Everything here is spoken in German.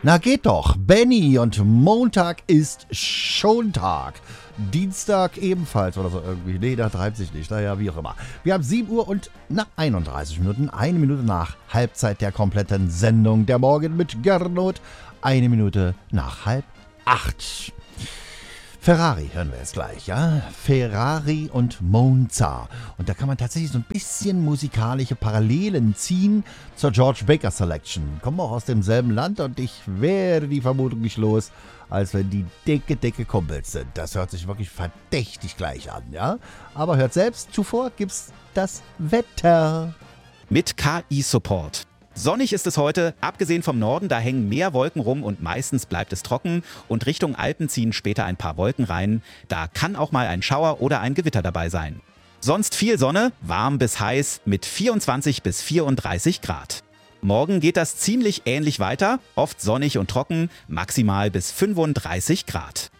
Na geht doch, Benny, und Montag ist Schontag. Dienstag ebenfalls oder so irgendwie. Nee, da treibt sich nicht. Naja, wie auch immer. Wir haben 7 Uhr und 31 Minuten. 1 Minute nach Halbzeit der kompletten Sendung. Der Morgen mit Gernot. 1 Minute nach 7:30. Ferrari hören wir jetzt gleich, ja? Ferrari und Monza. Und da kann man tatsächlich so ein bisschen musikalische Parallelen ziehen zur George Baker Selection. Kommen auch aus demselben Land und ich wäre die Vermutung nicht los, als wenn die dicke Kumpels sind. Das hört sich wirklich verdächtig gleich an, ja? Aber hört selbst, zuvor gibt's das Wetter. Mit KI-Support. Sonnig ist es heute, abgesehen vom Norden, da hängen mehr Wolken rum und meistens bleibt es trocken und Richtung Alpen ziehen später ein paar Wolken rein. Da kann auch mal ein Schauer oder ein Gewitter dabei sein. Sonst viel Sonne, warm bis heiß mit 24 bis 34 Grad. Morgen geht das ziemlich ähnlich weiter, oft sonnig und trocken, maximal bis 35 Grad.